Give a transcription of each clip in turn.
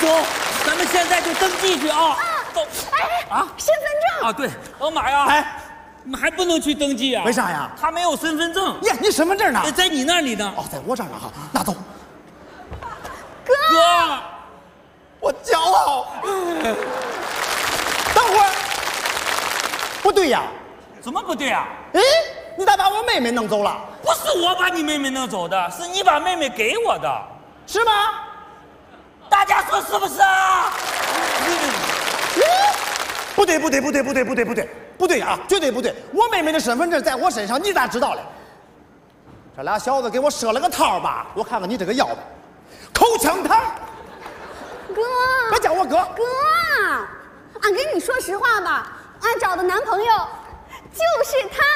走，咱们现在就登记去啊！走。 哎，身份证啊，对，老马呀， 哎， 我们还不能去登记啊？ 为啥呀？ 他没有身份证。 耶，你身份证呢？ 在你那里呢。 哦，在我这儿呢哈，拿走。 哥， 我骄傲。等会儿，不对呀。 怎么不对啊？ 哎，你咋把我妹妹弄走了？ 不是我把你妹妹弄走的，是你把妹妹给我的， 是吗？ 大家说是不是啊？ 不对啊，绝对不对！我妹妹的身份证在我身上，你咋知道嘞？这俩小子给我设了个套吧？我看看你这个腰吧，口香糖。 哥， 别叫我哥。 哥，俺跟你说实话吧，俺找的男朋友就是他。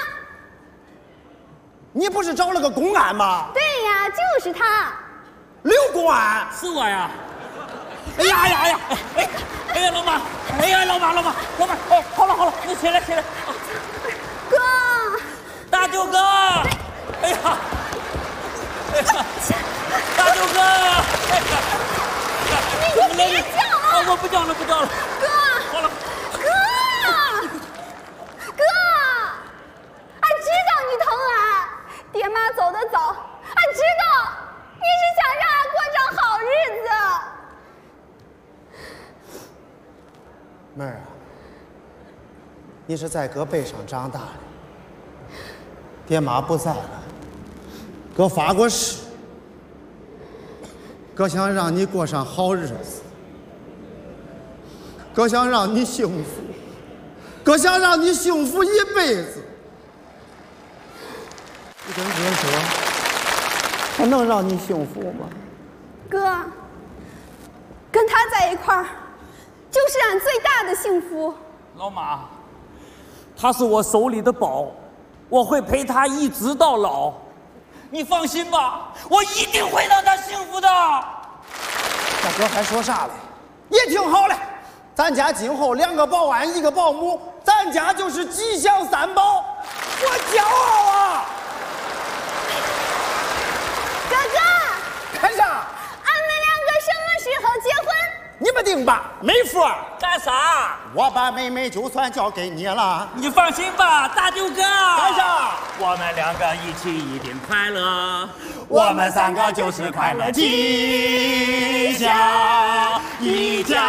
你不是找了个公安吗？ 对呀，就是他。 刘公安。 是我呀。哎呀，老马，老马，哎，好了，你起来。 哥， 大舅哥，哎呀，大舅哥， 你别叫啊！ 我不叫了。 哥， 好了， 哥，俺知道你疼俺，爹妈走得早，俺知道你是想让俺过上好日子。 妹儿啊，你是在哥背上长大的，爹妈不在了，哥发过誓，哥想让你过上好日子，哥想让你幸福，哥想让你幸福一辈子。你跟哥说，他能让你幸福吗？ 哥，跟他在一块儿，就是俺最大的幸福。 老马，他是我手里的宝，我会陪他一直到老。你放心吧，我一定会让他幸福的。 大哥还说啥嘞？也挺好嘞，咱家今后2个保安1个保姆，咱家就是吉祥3宝，我骄傲啊！ 哥哥， 干啥？ 俺们2个什么时候结婚？ 你们定吧，没福。 干啥？ 我把妹妹就算交给你了。 你放心吧，大舅哥。 干啥？ 我们2个一起一定快乐。 我们3个就是快乐吉祥一家。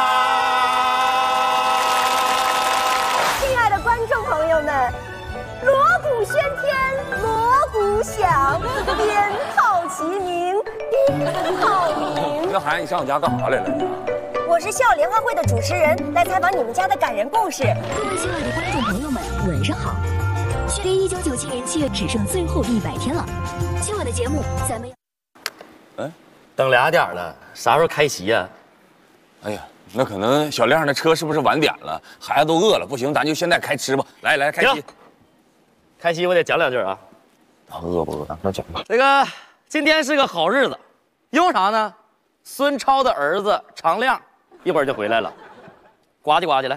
亲爱的观众朋友们，锣鼓喧天，锣鼓响，鞭炮齐鸣，鞭炮鸣。 这孩子，你上我家干啥来了？ 我是校友联欢会的主持人，来采访你们家的感人故事。 各位亲爱的观众朋友们，晚上好！距离1997年7月只剩最后100天了，今晚的节目咱们等2点了，啥时候开席呀？ 哎呀，那可能小亮的车是不是晚点了？孩子都饿了，不行，咱就现在开吃吧。来，开席。 开席我得讲2句啊。 他饿不饿？那讲吧。 这个今天是个好日子，因为啥呢？孙超的儿子常亮一会儿就回来了，呱唧呱唧来。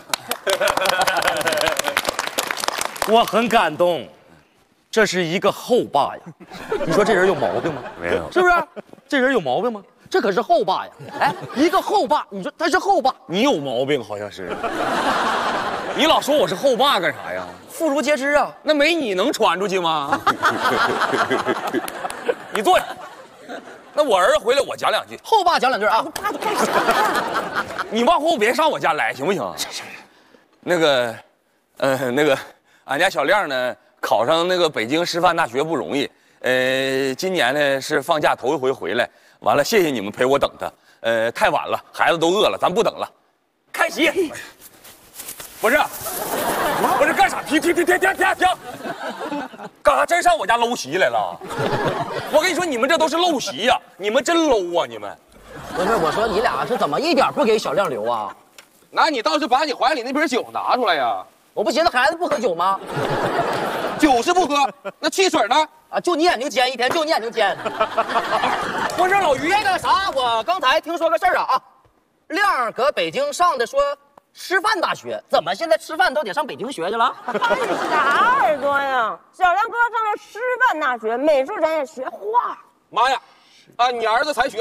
我很感动，这是一个后爸呀。你说这人有毛病吗？ 没有， 是不是？这人有毛病吗？这可是后爸呀！哎，一个后爸，你说他是后爸， 你有毛病好像是。你老说我是后爸干啥呀？ 妇孺皆知啊。 那没你能传出去吗？你坐下。那我儿子回来，我讲2句。 后爸讲2句啊。 爸，你干啥呀？ 你往后别上我家来，行不行？那个，俺家小亮呢，考上那个北京师范大学不容易。今年呢是放假头一回回来，完了谢谢你们陪我等他。太晚了，孩子都饿了，咱不等了，开席。不是干啥？停！干啥？真上我家搂席来了？我跟你说，你们这都是陋习呀！你们真 low 啊！你们。 不是，我说你俩是怎么一点不给小亮留啊？ 那你倒是把你怀里那瓶酒拿出来呀！ 我不寻思孩子不喝酒吗？ 酒是不喝，那汽水呢？ 啊，就你眼睛尖，一天就你眼睛尖。 不是老于那个啥，我刚才听说个事儿啊，亮搁北京上的说师范大学，怎么现在吃饭都得上北京学去了？ 啥耳朵呀？小亮哥上了师范大学，美术专业学画。 妈呀！啊，你儿子才学